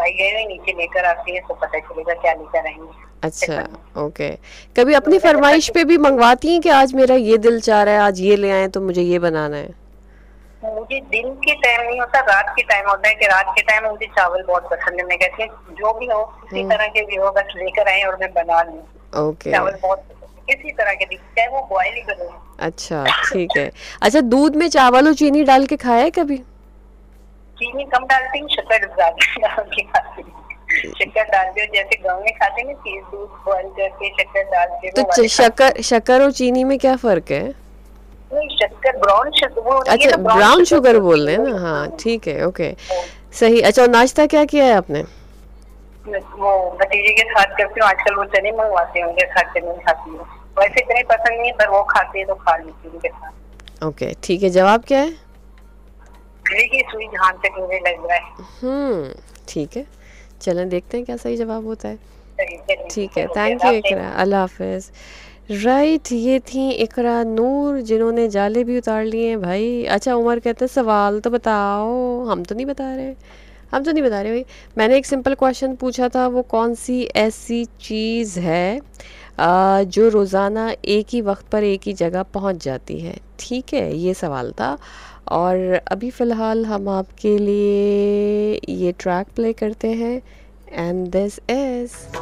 भाई गए हुए नीचे लेकर आती है तो पता चलेगा क्या लेकर आएंगे। अच्छा, ओके। कभी अपनी फरमाइश पे भी मंगवाती हैं कि आज मेरा ये दिल चाह रहा है, आज ये ले आए तो मुझे ये बनाना है? मुझे दिन के टाइम नहीं होता, रात के टाइम होता है कि रात के टाइम मुझे चावल बहुत पसंद है। मैं कहती हूँ जो भी हो किसी हम्म। तरह के भी हो बस लेकर आए और मैं बना लूँ। ओके। चावल बहुत पसंद है किसी तरह के भी, चाहे वो बॉयल ही करो। अच्छा, ठीक है। अच्छा, दूध में चावल और चीनी डाल के खाया है कभी? चीनी कम डालती हूँ, शक्कर ज्यादा डाल के खाती हूँ। शक्कर डालते हो जैसे गाँव में खाते हैं ना, चीज दूध बॉयल करके शक्कर डाल के, तो वो वाले खाते शक्कर शक्कर और चीनी में क्या फ़र्क है? हैं। नहीं, शक्कर ब्राउन शक्कर, वो ये अच्छा, तो ब्राउन ब्राउन शक्कर शुगर होती बोल रहे है हैं वो। ना? हाँ, ठीक है, ओके। हाँ, सही। अच्छा, और नाश्ता क्या किया है आपने? वो भतीजे के साथ करती हूँ आजकल, वो चने मंगवाते हैं उनके साथ चने खाती हूँ। वैसे इतने पसंद नहीं है पर वो खाते हैं तो खा लेती हूँ उनके साथ। ओके, ठीक है। जवाब क्या है? गले की सुई जहाँ तक मुझे लग रहा है। ठीक है। चलें देखते हैं क्या सही जवाब होता है। चलिए चलिए ठीक ठीक है, है, ओके थैंक यू आपसे। इकरा, अल्लाह हाफ़िज़। राइट, ये थी इकरा नूर जिन्होंने जाले भी उतार लिए हैं भाई। अच्छा, उमर कहते हैं सवाल तो बताओ, हम तो नहीं बता रहे। हम तो नहीं बता रहे भाई। मैंने एक सिंपल क्वेश्चन पूछा था, वो कौन सी ऐसी चीज़ है जो रोज़ाना एक ही वक्त पर एक ही जगह पहुंच जाती है। ठीक है, ये सवाल था। और अभी फ़िलहाल हम आपके लिए ये ट्रैक प्ले करते हैं, एंड दिस इज़